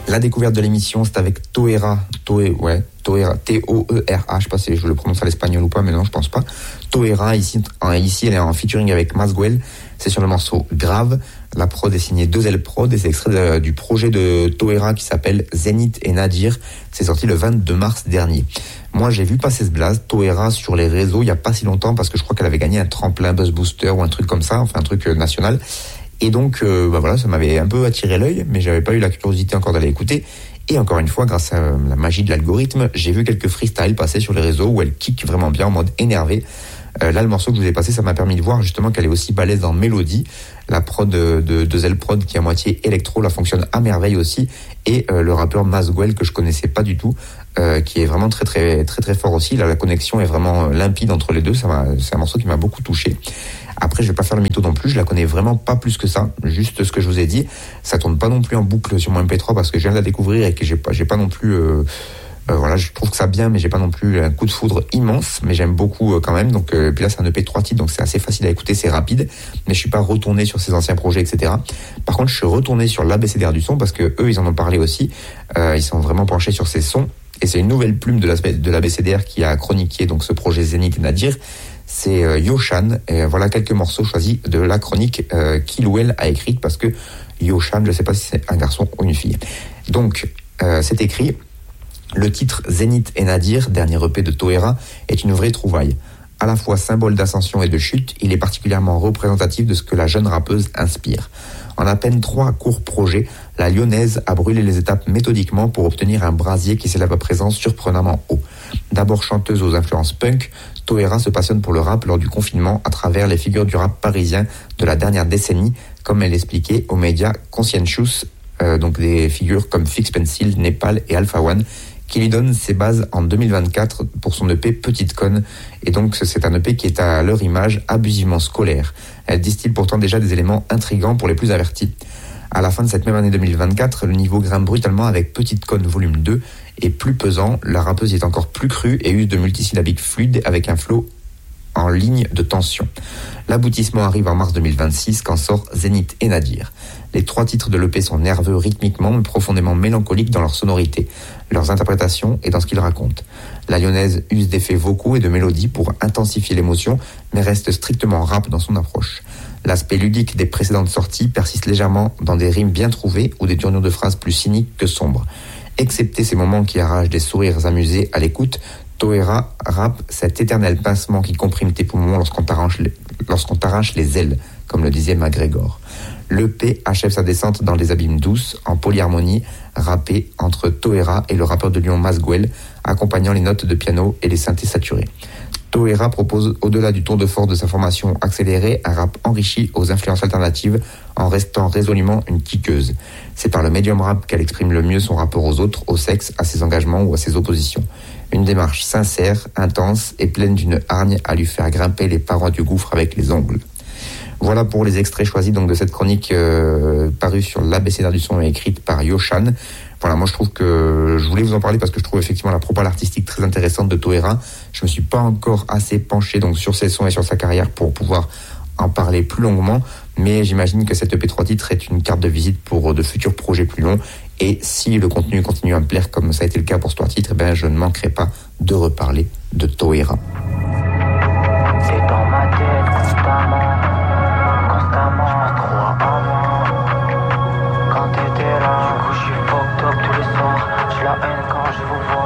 La découverte de l'émission, c'est avec Toera, T-O-E-R-A, je sais pas si je le prononce à l'espagnol ou pas, mais non, je pense pas. Toera, ici elle est en featuring avec Masguel, c'est sur le morceau Grave. La prod est signée 2L Prod et c'est extrait du projet de Toera qui s'appelle Zénith et Nadir. C'est sorti le 22 mars dernier. Moi, j'ai vu passer ce blaze, Toera, sur les réseaux il y a pas si longtemps parce que je crois qu'elle avait gagné un tremplin Buzz Booster ou un truc comme ça, enfin un truc national. Et donc, voilà, ça m'avait un peu attiré l'œil, mais j'avais pas eu la curiosité encore d'aller écouter. Et encore une fois, grâce à la magie de l'algorithme, j'ai vu quelques freestyles passer sur les réseaux où elle kick vraiment bien en mode énervé. Là, le morceau que je vous ai passé, ça m'a permis de voir justement qu'elle est aussi balèze en mélodie. La prod de Zell Prod, qui est à moitié électro, la fonctionne à merveille aussi. Et le rappeur Masguel, que je connaissais pas du tout, qui est vraiment très très très très fort aussi. Là, la connexion est vraiment limpide entre les deux. C'est un morceau qui m'a beaucoup touché. Après, je vais pas faire le mytho non plus, je la connais vraiment pas plus que ça, juste ce que je vous ai dit. Ça tourne pas non plus en boucle sur mon MP3 parce que je viens de la découvrir et que j'ai pas non plus... voilà, je trouve que ça bien, mais j'ai pas non plus un coup de foudre immense, mais j'aime beaucoup quand même. Donc, puis là, c'est un EP de 3 titres, donc c'est assez facile à écouter, c'est rapide, mais je suis pas retourné sur ses anciens projets, etc. Par contre, je suis retourné sur l'ABCDR du son parce que eux, ils en ont parlé aussi. Ils sont vraiment penchés sur ces sons. Et c'est une nouvelle plume de l'ABCDR qui a chroniqué donc ce projet Zénith et Nadir. C'est Yoshan, et voilà quelques morceaux choisis de la chronique qu'il ou elle a écrite, parce que Yoshan, je ne sais pas si c'est un garçon ou une fille. Donc, c'est écrit, le titre Zénith et Nadir, dernier EP de Toera, est une vraie trouvaille. À la fois symbole d'ascension et de chute, il est particulièrement représentatif de ce que la jeune rappeuse inspire. En à peine 3 courts projets, la Lyonnaise a brûlé les étapes méthodiquement pour obtenir un brasier qui s'élève à présent surprenamment haut. D'abord chanteuse aux influences punk, Toera se passionne pour le rap lors du confinement à travers les figures du rap parisien de la dernière décennie, comme elle l'expliquait aux médias Conscientious, donc des figures comme Fix Pencil, Népal et Alpha One, qui lui donne ses bases en 2024 pour son EP Petite Conne. Et donc c'est un EP qui est à leur image abusivement scolaire. Elle distille pourtant déjà des éléments intrigants pour les plus avertis. À la fin de cette même année 2024, le niveau grimpe brutalement avec Petite Conne volume 2 et plus pesant, la rappeuse y est encore plus crue et use de multisyllabiques fluides avec un flow en ligne de tension. L'aboutissement arrive en mars 2026 quand sort Zénith et Nadir. Les 3 titres de l'EP sont nerveux rythmiquement mais profondément mélancoliques dans leur sonorité, leurs interprétations et dans ce qu'ils racontent. La Lyonnaise use d'effets vocaux et de mélodies pour intensifier l'émotion mais reste strictement rap dans son approche. L'aspect ludique des précédentes sorties persiste légèrement dans des rimes bien trouvées ou des tournures de phrases plus cyniques que sombres. Excepté ces moments qui arrachent des sourires amusés à l'écoute, Toera rappe cet éternel pincement qui comprime tes poumons lorsqu'on t'arrache les ailes, comme le disait McGregor. L'EP achève sa descente dans les abîmes douces, en polyharmonie, rappée entre Toera et le rappeur de Lyon Masguel, accompagnant les notes de piano et les synthés saturés. Toera propose, au-delà du tour de force de sa formation accélérée, un rap enrichi aux influences alternatives en restant résolument une kickeuse. C'est par le médium rap qu'elle exprime le mieux son rapport aux autres, au sexe, à ses engagements ou à ses oppositions. Une démarche sincère, intense et pleine d'une hargne à lui faire grimper les parois du gouffre avec les ongles. Voilà pour les extraits choisis donc de cette chronique parue sur l'ABCDR du son et écrite par Yoshan. Voilà, moi je trouve que je voulais vous en parler parce que je trouve effectivement la propale artistique très intéressante de Toera. Je me suis pas encore assez penché donc sur ses sons et sur sa carrière pour pouvoir en parler plus longuement, mais j'imagine que cette EP 3 titres est une carte de visite pour de futurs projets plus longs, et si le contenu continue à me plaire comme ça a été le cas pour ce 3 titres, ben je ne manquerai pas de reparler de Toera. C'est dans ma tête constamment, je crois en moi. Quand t'étais là, du coup je suis fucked up tous les soirs. J'ai la haine quand je vous vois.